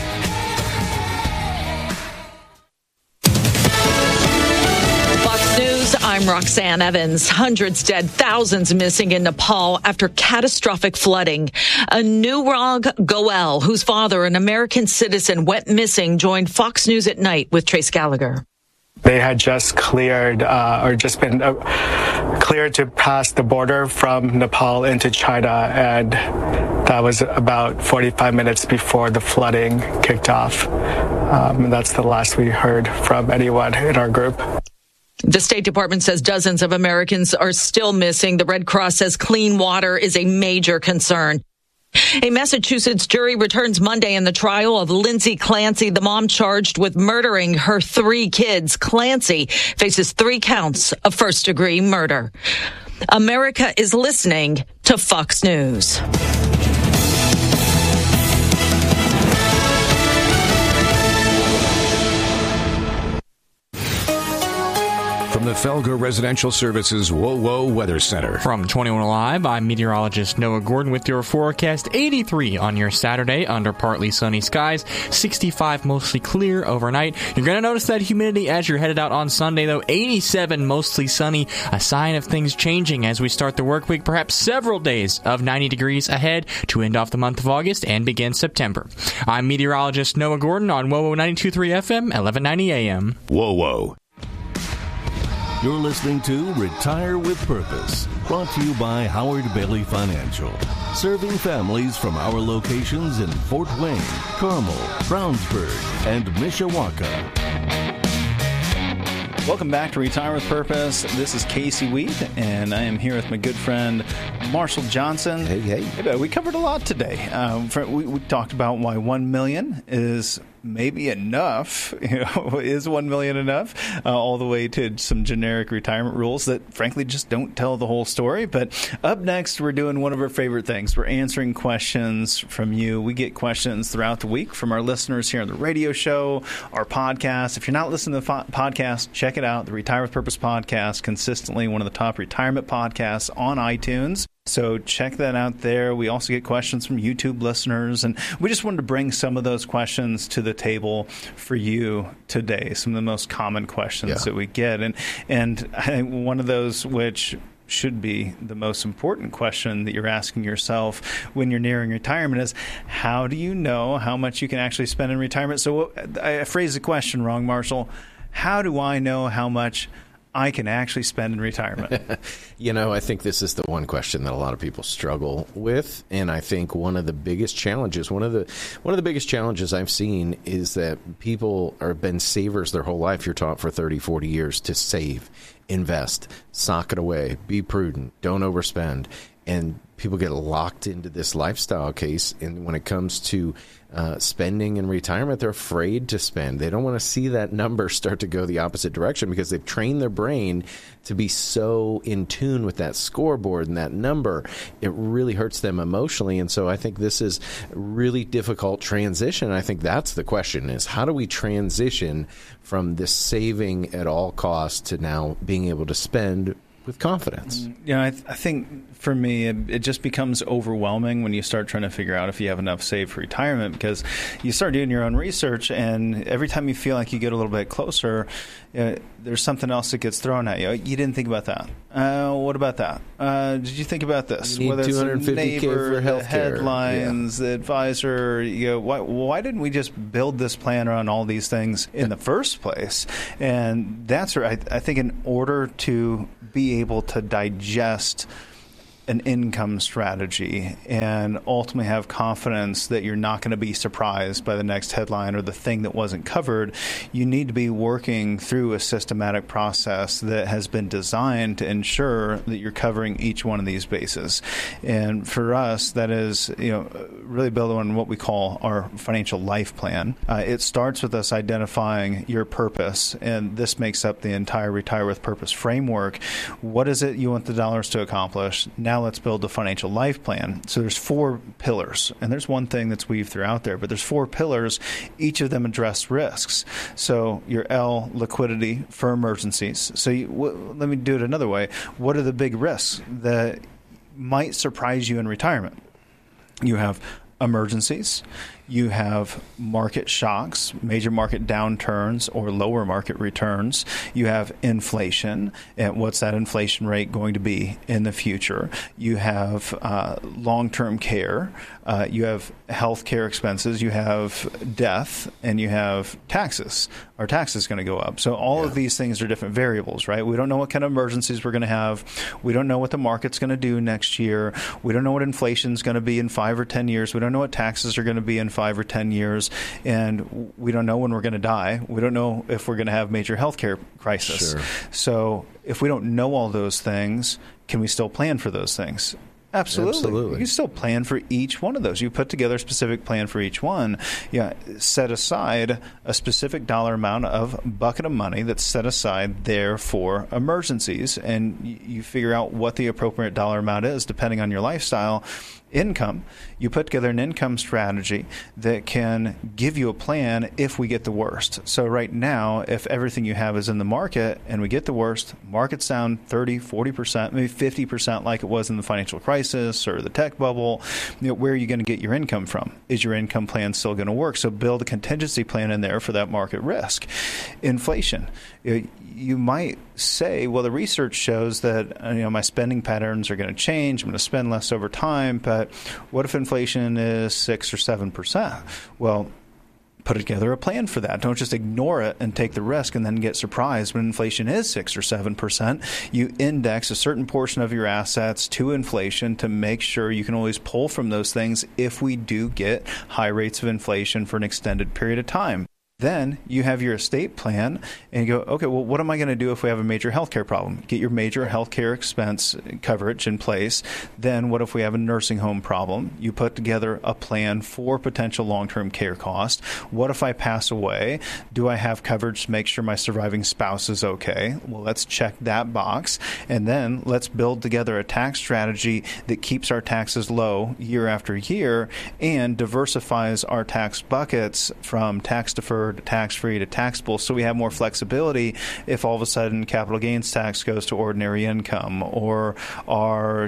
[SPEAKER 11] I'm Roxanne Evans. Hundreds dead, thousands missing in Nepal after catastrophic flooding. Anurag Goel, whose father, an American citizen, went missing, joined Fox News at Night with Trace Gallagher.
[SPEAKER 20] They had just cleared cleared to pass the border from Nepal into China, and that was about 45 minutes before the flooding kicked off. And that's the last we heard from anyone in our group.
[SPEAKER 11] The State Department says dozens of Americans are still missing. The Red Cross says clean water is a major concern. A Massachusetts jury returns Monday in the trial of Lindsay Clancy, the mom charged with murdering her 3 kids. Clancy faces 3 counts of first-degree murder. America is listening to Fox News.
[SPEAKER 10] From the Felger Residential Services WOWO Weather Center.
[SPEAKER 15] From 21 Live, I'm meteorologist Noah Gordon with your forecast. 83 on your Saturday under partly sunny skies. 65 mostly clear overnight. You're going to notice that humidity as you're headed out on Sunday, though. 87 mostly sunny. A sign of things changing as we start the work week. Perhaps several days of 90 degrees ahead to end off the month of August and begin September. I'm meteorologist Noah Gordon on WOWO 92.3 FM, 1190 AM.
[SPEAKER 10] WOWO.
[SPEAKER 17] You're listening to Retire with Purpose, brought to you by Howard Bailey Financial, serving families from our locations in Fort Wayne, Carmel, Brownsburg, and Mishawaka.
[SPEAKER 18] Welcome back to Retire with Purpose. This is Casey Weed, and I am here with my good friend Marshall Johnson. Hey, we covered a lot today. We talked about why $1 million is maybe enough. Is $1 million enough? All the way to some generic retirement rules that, frankly, just don't tell the whole story. But up next, we're doing one of our favorite things. We're answering questions from you. We get questions throughout the week from our listeners here on the radio show, our podcast. If you're not listening to the podcast, check it out. The Retire with Purpose podcast, consistently one of the top retirement podcasts on iTunes. So check that out there. We also get questions from YouTube listeners, and we just wanted to bring some of those questions to the table for you today, some of the most common questions that we get. And I think one of those which should be the most important question that you're asking yourself when you're nearing retirement is, how do you know how much you can actually spend in retirement? So I phrased the question wrong, Marshall. How do I know how much I can actually spend in retirement?
[SPEAKER 19] I think this is the one question that a lot of people struggle with, and I think one of the biggest challenges I've seen is that people have been savers their whole life. You're taught for 30, 40 years to save, invest, sock it away, be prudent, don't overspend. And people get locked into this lifestyle case. And when it comes to spending in retirement, they're afraid to spend. They don't want to see that number start to go the opposite direction because they've trained their brain to be so in tune with that scoreboard and that number. It really hurts them emotionally. And so I think this is a really difficult transition. I think that's the question, is how do we transition from this saving at all costs to now being able to spend with confidence?
[SPEAKER 18] I think for me, it just becomes overwhelming when you start trying to figure out if you have enough saved for retirement, because you start doing your own research, and every time you feel like you get a little bit clloser, there's something else that gets thrown at you. You didn't think about that. What about that? Did you think about this?
[SPEAKER 19] You need
[SPEAKER 18] Whether it's
[SPEAKER 19] $250K
[SPEAKER 18] neighbor,
[SPEAKER 19] for
[SPEAKER 18] the
[SPEAKER 19] healthcare.
[SPEAKER 18] headlines, the advisor. Why didn't we just build this plan around all these things in the first place? And that's where I think in order to be able to digest an income strategy and ultimately have confidence that you're not going to be surprised by the next headline or the thing that wasn't covered, you need to be working through a systematic process that has been designed to ensure that you're covering each one of these bases. And for us, that is, really build on what we call our financial life plan. It starts with us identifying your purpose, and this makes up the entire Retire with Purpose framework. What is it you want the dollars to accomplish? Now let's build a financial life plan. So there's 4 pillars, and there's one thing that's weaved throughout there, but there's 4 pillars. Each of them address risks. So your L, liquidity for emergencies. So let me do it another way. What are the big risks that might surprise you in retirement? You have emergencies. You have market shocks, major market downturns, or lower market returns. You have inflation, and what's that inflation rate going to be in the future? You have long-term care. You have health care expenses. You have death, and you have taxes. Are taxes going to go up? So all of these things are different variables, right? We don't know what kind of emergencies we're going to have. We don't know what the market's going to do next year. We don't know what inflation's going to be in 5 or 10 years. We don't know what taxes are going to be in 5 or 10 years, and we don't know when we're going to die. We don't know if we're going to have major healthcare crisis. Sure. So if we don't know all those things, can we still plan for those things? Absolutely. You can still plan for each one of those. You put together a specific plan for each one. Set aside a specific dollar amount of bucket of money that's set aside there for emergencies, and you figure out what the appropriate dollar amount is depending on your lifestyle. Income, you put together an income strategy that can give you a plan if we get the worst. So right now, if everything you have is in the market and we get the worst, market's down 30, 40%, maybe 50% like it was in the financial crisis or the tech bubble, where are you going to get your income from? Is your income plan still going to work? So build a contingency plan in there for that market risk. Inflation. You might say, well, the research shows that my spending patterns are going to change. I'm going to spend less over time. But what if inflation is 6 or 7%? Well, put together a plan for that. Don't just ignore it and take the risk and then get surprised when inflation is 6 or 7%. You index a certain portion of your assets to inflation to make sure you can always pull from those things if we do get high rates of inflation for an extended period of time. Then you have your estate plan and you go, okay, well, what am I going to do if we have a major healthcare problem? Get your major healthcare expense coverage in place. Then what if we have a nursing home problem? You put together a plan for potential long-term care cost. What if I pass away? Do I have coverage to make sure my surviving spouse is okay? Well, let's check that box. And then let's build together a tax strategy that keeps our taxes low year after year and diversifies our tax buckets from tax deferred to tax-free to taxable, so we have more flexibility if all of a sudden capital gains tax goes to ordinary income, or our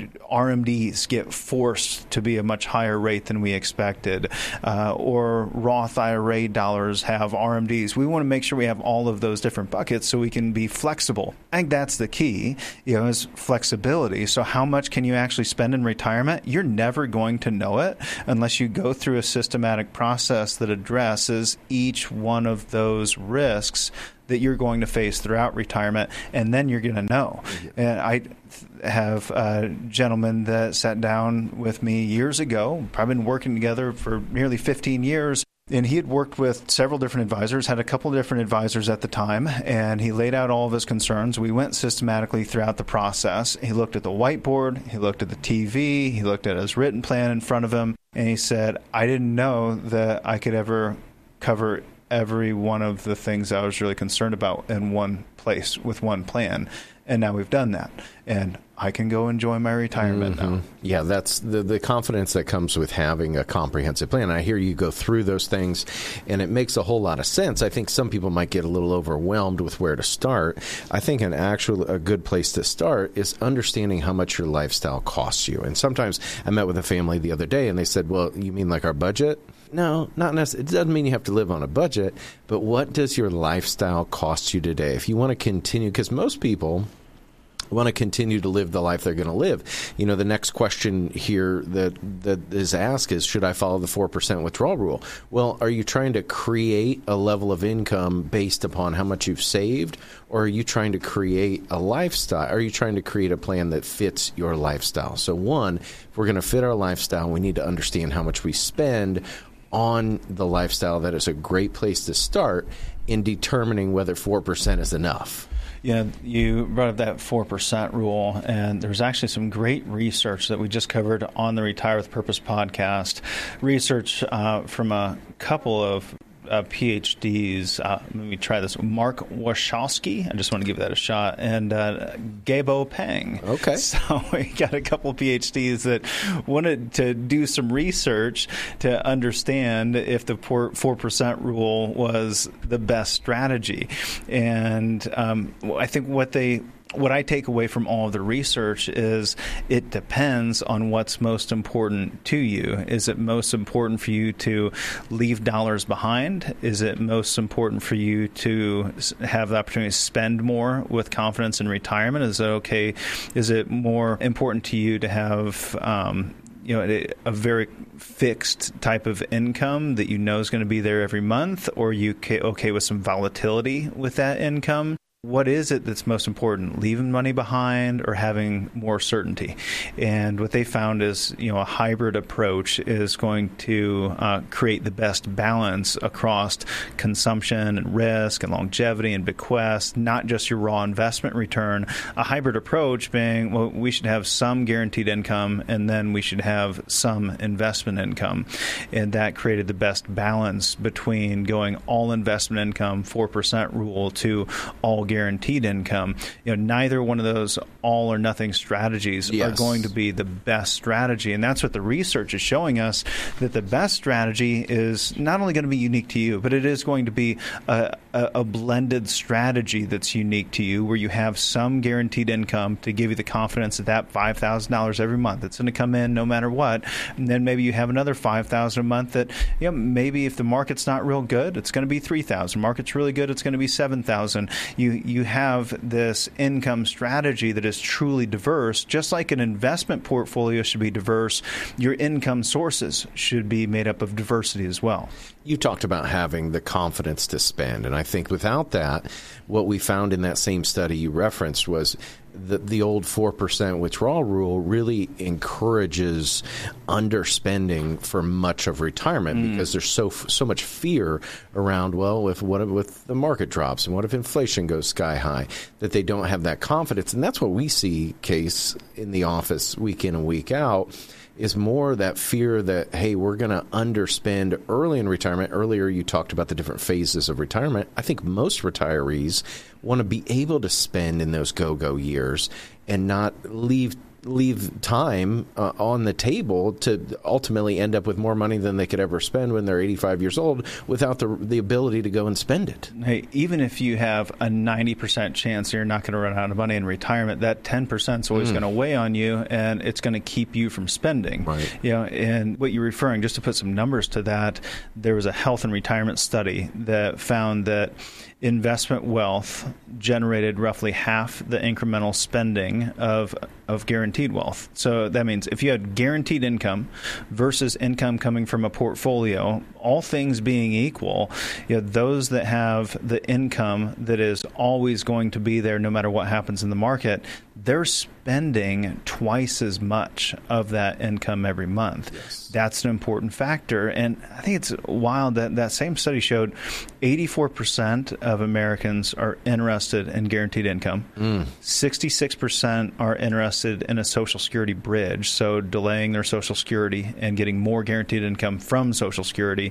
[SPEAKER 18] RMDs get forced to be a much higher rate than we expected, or Roth IRA dollars have RMDs. We want to make sure we have all of those different buckets so we can be flexible. I think that's the key, is flexibility. So how much can you actually spend in retirement? You're never going to know it unless you go through a systematic process that addresses each one of those risks that you're going to face throughout retirement, and then you're going to know. And I have a gentleman that sat down with me years ago, probably been working together for nearly 15 years, And he had worked with several different advisors, had a couple of different advisors at the time, and he laid out all of his concerns. We went systematically throughout the process. He looked at the whiteboard, he looked at the TV, he looked at his written plan in front of him, and he said, I didn't know that I could ever cover every one of the things I was really concerned about in one place with one plan. And now we've done that. And I can go enjoy my retirement now.
[SPEAKER 19] Yeah, that's the confidence that comes with having a comprehensive plan. I hear you go through those things, and it makes a whole lot of sense. I think some people might get a little overwhelmed with where to start. I think a good place to start is understanding how much your lifestyle costs you. And sometimes I met with a family the other day, and they said, well, you mean like our budget? No, not necessarily. It doesn't mean you have to live on a budget, but what does your lifestyle cost you today? If you want to continue, because most people want to continue to live the life they're going to live. You know, the next question here that is asked is, should I follow the 4% withdrawal rule? Well, are you trying to create a level of income based upon how much you've saved, or are you trying to create a lifestyle? Are you trying to create a plan that fits your lifestyle? So one, if we're going to fit our lifestyle, we need to understand how much we spend on the lifestyle. That is a great place to start in determining whether 4% is enough.
[SPEAKER 18] Yeah, you brought up that 4% rule, and there's actually some great research that we just covered on the Retire with Purpose podcast. Research from a couple of PhDs. Let me try this. Mark Wachowski, I just want to give that a shot, and Gabo Peng.
[SPEAKER 19] Okay.
[SPEAKER 18] So we got a couple PhDs that wanted to do some research to understand if the 4% rule was the best strategy. And I think what I take away from all of the research is it depends on what's most important to you. Is it most important for you to leave dollars behind? Is it most important for you to have the opportunity to spend more with confidence in retirement? Is it okay? Is it more important to you to have a very fixed type of income that you know is going to be there every month, or are you okay with some volatility with that income? What is it that's most important, leaving money behind or having more certainty? And what they found is, a hybrid approach is going to create the best balance across consumption and risk and longevity and bequest, not just your raw investment return. A hybrid approach being, well, we should have some guaranteed income and then we should have some investment income. And that created the best balance between going all investment income, 4% rule, to all guaranteed income. Neither one of those all or nothing strategies are going to be the best strategy. And that's what the research is showing us, that the best strategy is not only going to be unique to you, but it is going to be a blended strategy that's unique to you, where you have some guaranteed income to give you the confidence that $5,000 every month that's going to come in no matter what. And then maybe you have another $5,000 a month that, maybe if the market's not real good, it's going to be $3,000. Market's really good, it's going to be $7,000. You have this income strategy that is truly diverse. Just like an investment portfolio should be diverse, your income sources should be made up of diversity as well.
[SPEAKER 19] You talked about having the confidence to spend, and I think without that, what we found in that same study you referenced was the old 4% withdrawal rule really encourages underspending for much of retirement because there's so much fear around, well, what if the market drops and what if inflation goes sky high, that they don't have that confidence. And that's what we see, Case, in the office week in and week out, is more that fear that, hey, we're going to underspend early in retirement. Earlier, you talked about the different phases of retirement. I think most retirees want to be able to spend in those go-go years and not leave time on the table to ultimately end up with more money than they could ever spend when they're 85 years old without the ability to go and spend it.
[SPEAKER 18] Hey, even if you have a 90% chance you're not going to run out of money in retirement, that 10% is always going to weigh on you, and it's going to keep you from spending.
[SPEAKER 19] Right.
[SPEAKER 18] And what you're referring, just to put some numbers to that, there was a health and retirement study that found that investment wealth generated roughly half the incremental spending of guaranteed wealth. So that means if you had guaranteed income versus income coming from a portfolio, all things being equal, those that have the income that is always going to be there no matter what happens in the market, they're spending twice as much of that income every month. Yes. That's an important factor. And I think it's wild that that same study showed 84% of Americans are interested in guaranteed income. 66% are interested in a Social Security bridge, so delaying their Social Security and getting more guaranteed income from Social Security.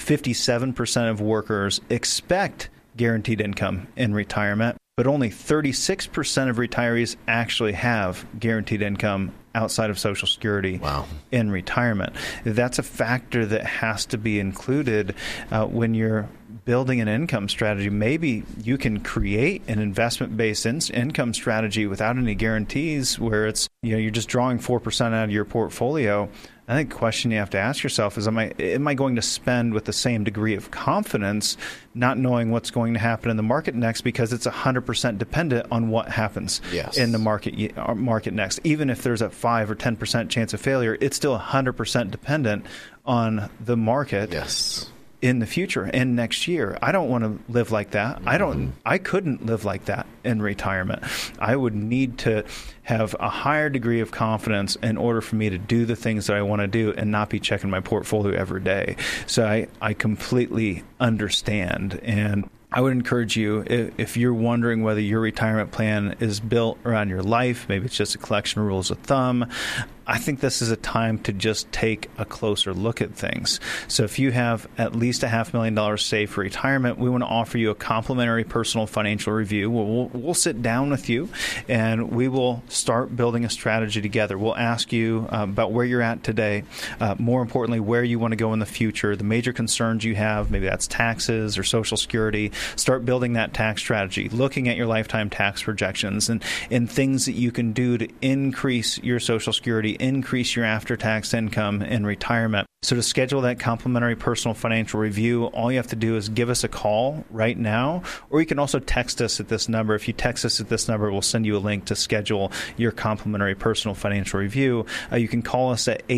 [SPEAKER 18] 57% of workers expect guaranteed income in retirement, but only 36% of retirees actually have guaranteed income outside of Social Security in retirement. That's a factor that has to be included when you're building an income strategy. Maybe you can create an investment-based income strategy without any guarantees where it's, you're just drawing 4% out of your portfolio. I think the question you have to ask yourself is, am I going to spend with the same degree of confidence, not knowing what's going to happen in the market next, because it's 100% dependent on what happens in the market next. Even if there's a 5 or 10% chance of failure, it's still 100% dependent on the market. In the future and next year. I don't want to live like that. I couldn't live like that in retirement. I would need to have a higher degree of confidence in order for me to do the things that I want to do and not be checking my portfolio every day. So I completely understand. And I would encourage you, if you're wondering whether your retirement plan is built around your life, maybe it's just a collection of rules of thumb, I think this is a time to just take a closer look at things. So if you have at least $500,000 saved for retirement, we want to offer you a complimentary personal financial review. We'll sit down with you and we will start building a strategy together. We'll ask you about where you're at today, more importantly, where you want to go in the future, the major concerns you have, maybe that's taxes or Social Security. Start building that tax strategy, looking at your lifetime tax projections and things that you can do to increase your Social Security, increase your after-tax income in retirement. So to schedule that complimentary personal financial review, all you have to do is give us a call right now, or you can also text us at this number. If you text us at this number, we'll send you a link to schedule your complimentary personal financial review. You can call us at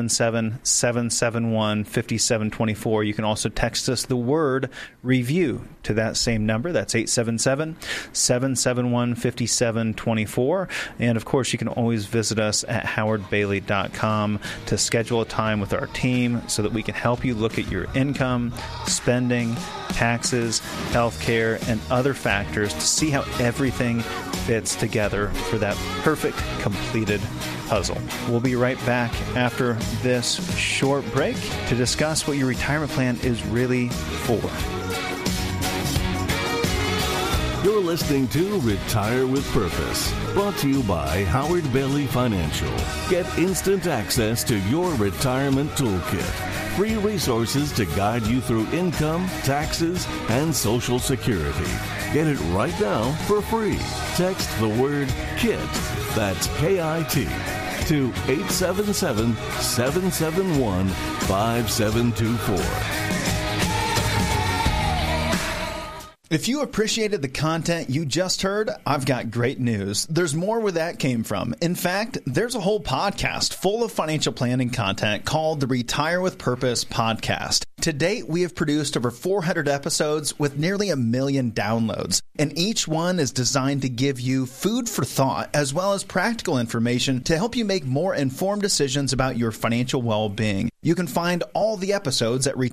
[SPEAKER 18] 877-771-5724. You can also text us the word review to that same number. That's 877-771-5724. And of course, you can always visit us at howardbailey.com to schedule a time with our team so that we can help you look at your income, spending, taxes, healthcare, and other factors to see how everything fits together for that perfect completed puzzle. We'll be right back after this short break to discuss what your retirement plan is really for.
[SPEAKER 17] You're listening to Retire with Purpose, brought to you by Howard Bailey Financial. Get instant access to your retirement toolkit. Free resources to guide you through income, taxes, and Social Security. Get it right now for free. Text the word KIT, that's K-I-T, to 877-771-5724.
[SPEAKER 2] If you appreciated the content you just heard, I've got great news. There's more where that came from. In fact, there's a whole podcast full of financial planning content called the Retire with Purpose podcast. To date, we have produced over 400 episodes with nearly 1 million downloads, and each one is designed to give you food for thought as well as practical information to help you make more informed decisions about your financial well-being. You can find all the episodes at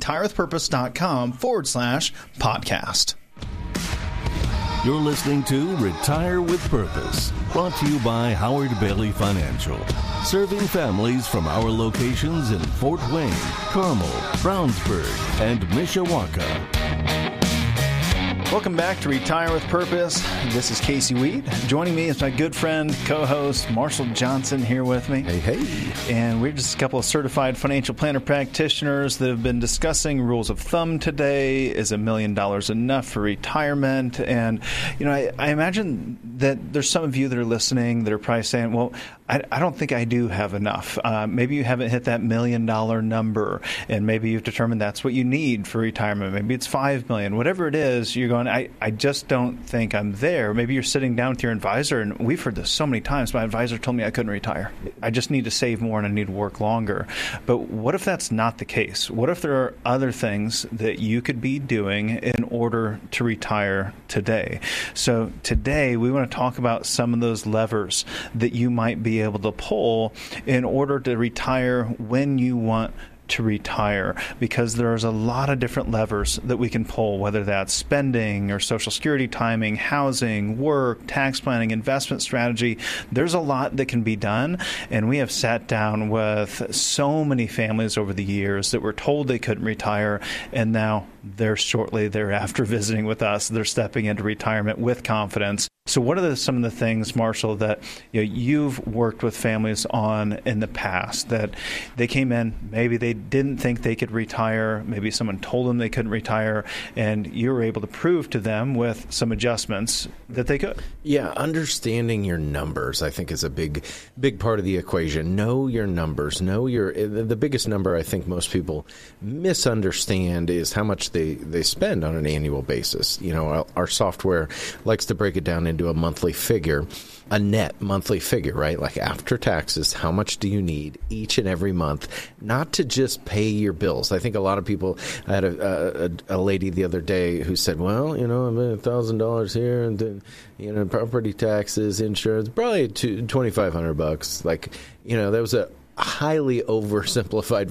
[SPEAKER 2] retirewithpurpose.com/podcast.
[SPEAKER 17] You're listening to Retire with Purpose, brought to you by Howard Bailey Financial, serving families from our locations in Fort Wayne, Carmel, Brownsburg, and Mishawaka.
[SPEAKER 18] Welcome back to Retire with Purpose. This is Casey Weed. Joining me is my good friend, co-host Marshall Johnson here with me.
[SPEAKER 19] Hey.
[SPEAKER 18] And we're just a couple of certified financial planner practitioners that have been discussing rules of thumb today. Is $1 million enough for retirement? And, I imagine that there's some of you that are listening that are probably saying, well,
[SPEAKER 2] I don't think I do have enough. Maybe you haven't hit that $1 million number, and maybe you've determined that's what you need for retirement. Maybe it's $5 million. Whatever it is, you're going, I just don't think I'm there. Maybe you're sitting down with your advisor, and we've heard this so many times. My advisor told me I couldn't retire. I just need to save more and I need to work longer. But what if that's not the case? What if there are other things that you could be doing in order to retire today? So today we want to talk about some of those levers that you might be able to pull in order to retire when you want to retire, because there's a lot of different levers that we can pull, whether that's spending or Social Security timing, housing, work, tax planning, investment strategy. There's a lot that can be done, and we have sat down with so many families over the years that were told they couldn't retire, and now they're shortly thereafter visiting with us. They're stepping into retirement with confidence. So what are some of the things, Marshall, that you've worked with families on in the past that they came in, maybe they didn't think they could retire, maybe someone told them they couldn't retire, and you were able to prove to them with some adjustments that they could?
[SPEAKER 19] Yeah, understanding your numbers, I think, is a big part of the equation. Know your numbers. The biggest number I think most people misunderstand is how much they spend on an annual basis. Our software likes to break it down into a monthly figure, a net monthly figure, right? Like after taxes, how much do you need each and every month, not to just pay your bills. I think a lot of people, I had a lady the other day who said, well, I'm at $1,000 here, and then, property taxes, insurance, probably $2,500. Like, that was a highly oversimplified